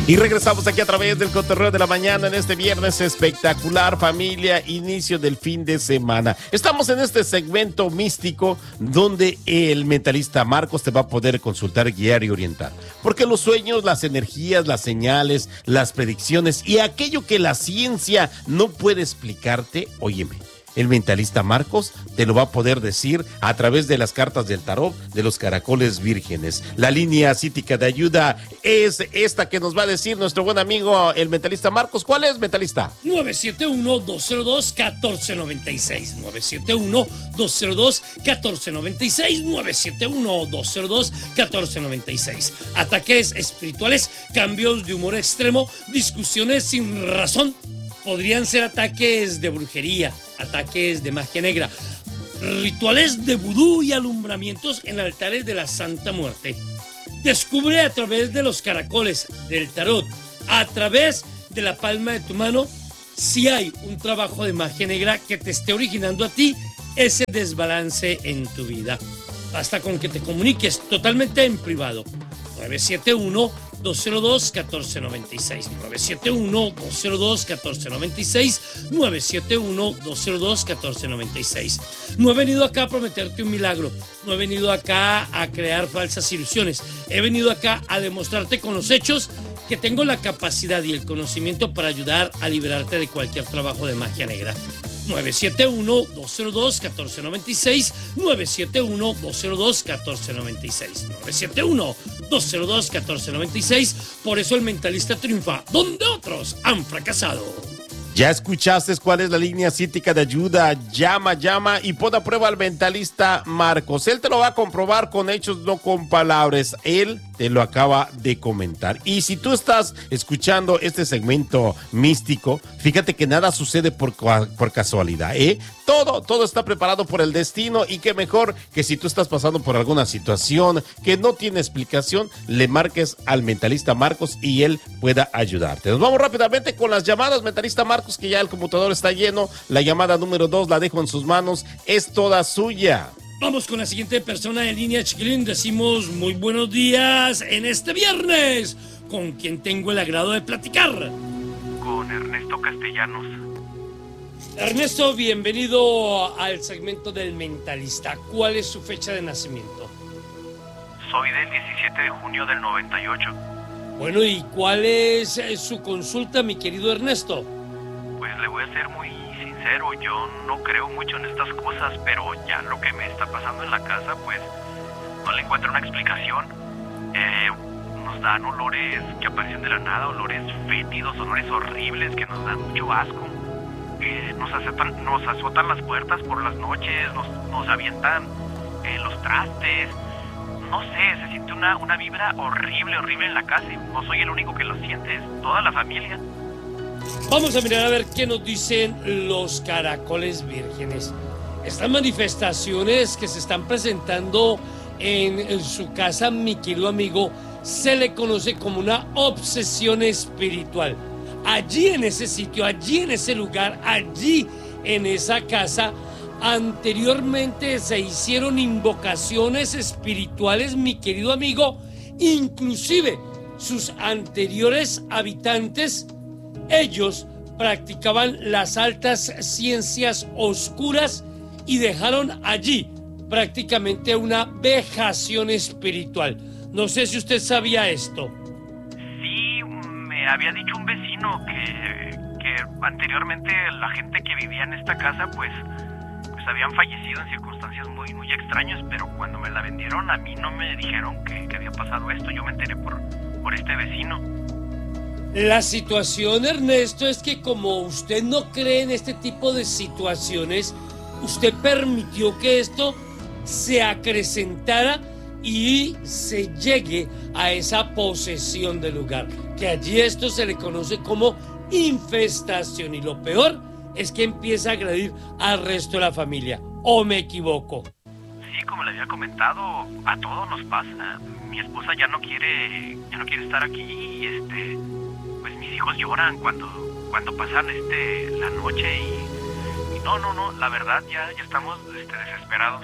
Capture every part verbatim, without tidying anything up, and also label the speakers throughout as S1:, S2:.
S1: Y regresamos aquí a través del Cotorreo de la Mañana en este viernes espectacular, familia, inicio del fin de semana. Estamos en este segmento místico donde el mentalista Marcos te va a poder consultar, guiar y orientar. Porque los sueños, las energías, las señales, las predicciones y aquello que la ciencia no puede explicarte, óyeme, el mentalista Marcos te lo va a poder decir a través de las cartas del tarot de los caracoles vírgenes. La línea psíquica de ayuda es esta que nos va a decir nuestro buen amigo el mentalista Marcos. ¿Cuál es, mentalista?
S2: nueve siete uno, dos cero dos, uno cuatro nueve seis. nueve siete uno, dos cero dos, uno cuatro nueve seis. nueve siete uno, dos cero dos, uno cuatro nueve seis. Ataques espirituales, cambios de humor extremo, discusiones sin razón. Podrían ser ataques de brujería, ataques de magia negra, rituales de vudú y alumbramientos en altares de la Santa Muerte. Descubre a través de los caracoles, del tarot, a través de la palma de tu mano, si hay un trabajo de magia negra que te esté originando a ti ese desbalance en tu vida. Basta con que te comuniques totalmente en privado. nueve siete uno, dos cero dos, uno cuatro nueve seis. nueve siete uno, dos cero dos, uno cuatro nueve seis. nueve siete uno, dos cero dos, uno cuatro nueve seis. No he venido acá a prometerte un milagro. No he venido acá a crear falsas ilusiones. He venido acá a demostrarte con los hechos que tengo la capacidad y el conocimiento para ayudar a liberarte de cualquier trabajo de magia negra. nueve siete uno, dos cero dos, uno cuatro nueve seis. nueve siete uno, dos cero dos, uno cuatro nueve seis. nueve siete uno, dos cero dos, uno cuatro nueve seis. Por eso el mentalista triunfa donde otros han fracasado.
S1: Ya escuchaste cuál es la línea psíquica de ayuda. Llama, llama y pon a prueba al mentalista Marcos. Él te lo va a comprobar con hechos, no con palabras. Él te lo acaba de comentar. Y si tú estás escuchando este segmento místico, fíjate que nada sucede por, por casualidad, ¿eh? Todo, todo está preparado por el destino y qué mejor que si tú estás pasando por alguna situación que no tiene explicación, le marques al mentalista Marcos y él pueda ayudarte. Nos vamos rápidamente con las llamadas, mentalista Marcos, que ya el computador está lleno. La llamada número dos la dejo en sus manos, es toda suya.
S2: Vamos con la siguiente persona en línea, chiquilín. Decimos muy buenos días en este viernes. ¿Con quién tengo el agrado de platicar?
S3: Con Ernesto Castellanos.
S2: Ernesto, bienvenido al segmento del mentalista. ¿Cuál es su fecha de nacimiento?
S3: Soy del diecisiete de junio del noventa y ocho.
S2: Bueno, ¿y cuál es su consulta, mi querido Ernesto?
S3: Pues le voy a ser muy sincero, yo no creo mucho en estas cosas, pero ya lo que me está pasando en la casa, pues no le encuentro una explicación. Eh, nos dan olores que aparecen de la nada, olores fétidos, olores horribles que nos dan mucho asco. Eh, nos, azotan, nos azotan las puertas por las noches, nos, nos avientan eh, los trastes. No sé, se siente una, una vibra horrible, horrible en la casa. Y no soy el único que lo siente, es toda la familia.
S2: Vamos a mirar a ver qué nos dicen los caracoles vírgenes. Estas manifestaciones que se están presentando en, en su casa, mi querido amigo, se le conoce como una obsesión espiritual. Allí en ese sitio, allí en ese lugar, allí en esa casa, anteriormente se hicieron invocaciones espirituales, mi querido amigo. Inclusive sus anteriores habitantes, ellos practicaban las altas ciencias oscuras y dejaron allí prácticamente una vejación espiritual. No sé si usted sabía esto.
S3: Sí, me había dicho un vecino que, que anteriormente la gente que vivía en esta casa pues, pues habían fallecido en circunstancias muy, muy extrañas, pero cuando me la vendieron a mí no me dijeron que, que había pasado esto. Yo me enteré por, por este vecino.
S2: La situación, Ernesto, es que como usted no cree en este tipo de situaciones, usted permitió que esto se acrecentara y se llegue a esa posesión del lugar, que allí esto se le conoce como infestación, y lo peor es que empieza a agredir al resto de la familia. ¿O me equivoco?
S3: Sí, como le había comentado, a todos nos pasa. Mi esposa ya no quiere, ya no quiere estar aquí y este, pues mis hijos lloran cuando, cuando pasan este la noche y, y no, no, no, la verdad ya, ya estamos este, desesperados.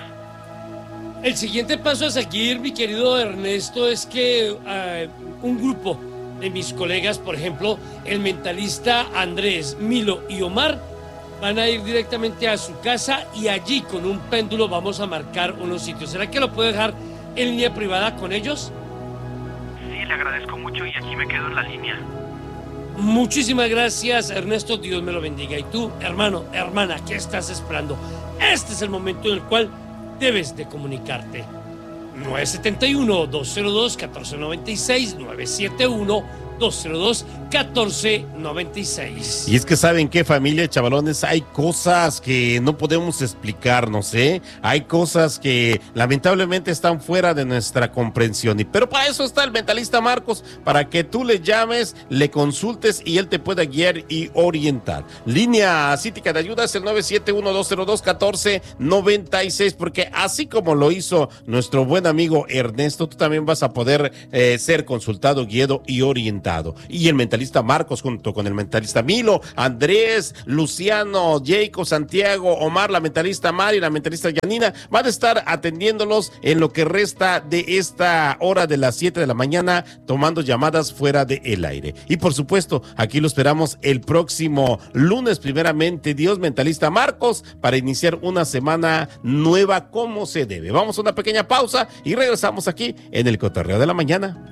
S2: El siguiente paso a seguir, mi querido Ernesto, es que uh, un grupo de mis colegas, por ejemplo, el mentalista Andrés, Milo y Omar, van a ir directamente a su casa y allí con un péndulo vamos a marcar unos sitios. ¿Será que lo puedo dejar en línea privada con ellos?
S3: Sí, le agradezco mucho y aquí me quedo en la línea.
S2: Muchísimas gracias, Ernesto, Dios me lo bendiga. Y tú, hermano, hermana, ¿qué estás esperando? Este es el momento en el cual debes de comunicarte. nueve siete uno, dos cero dos, uno cuatro nueve seis, nueve siete uno, dos cero dos, uno cuatro nueve seis.
S1: Y es que ¿saben qué, familia, chavalones? Hay cosas que no podemos explicarnos, ¿eh? Hay cosas que lamentablemente están fuera de nuestra comprensión. Y pero para eso está el mentalista Marcos, para que tú le llames, le consultes y él te pueda guiar y orientar. Línea cítica de ayuda es el nueve siete uno, dos cero dos, uno cuatro nueve seis, porque así como lo hizo nuestro buen amigo Ernesto, tú también vas a poder eh, ser consultado, guiado y orientado. Y el mentalista Marcos, junto con el mentalista Milo, Andrés, Luciano, Jacob, Santiago, Omar, la mentalista Mari, la mentalista Yanina, van a estar atendiéndolos en lo que resta de esta hora de las siete de la mañana, tomando llamadas fuera del aire. Y por supuesto, aquí lo esperamos el próximo lunes, primeramente Dios, mentalista Marcos, para iniciar una semana nueva como se debe. Vamos a una pequeña pausa y regresamos aquí en el Cotorreo de la Mañana.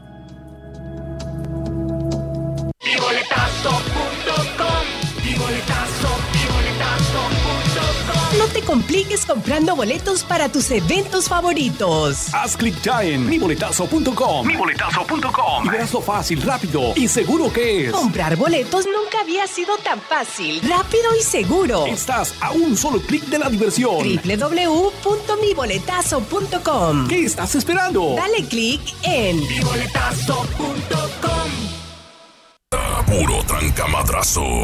S4: mi boletazo punto com, mi boletazo, mi boletazo punto com.
S5: No te compliques comprando boletos para tus eventos favoritos.
S6: Haz clic ya en mi boletazo punto com.
S3: mi boletazo punto com.
S6: Y verás lo fácil, rápido y seguro que es.
S5: Comprar boletos nunca había sido tan fácil, rápido y seguro.
S6: Estás a un solo clic de la diversión.
S5: doble u doble u doble u punto mi boletazo punto com.
S6: ¿Qué estás esperando?
S5: Dale clic en
S4: mi boletazo punto com.
S7: Puro trancamadrazo.